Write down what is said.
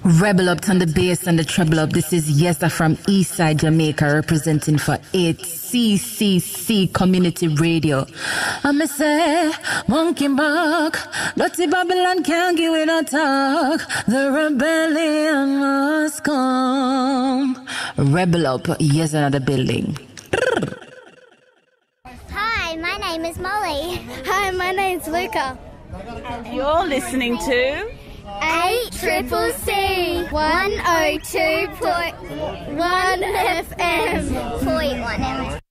Rebel up on the bass and the treble up. This is Yesa from Eastside Jamaica representing for 8CCC Community Radio. I'ma say, monkey buck, dirty Babylon can't give it a talk. The rebellion must come. Rebel up, yes, another building. Hi, my name is Molly. Hi, my name's Luca. And you're listening to 8CCC 102.1 FM. 0.1 FM.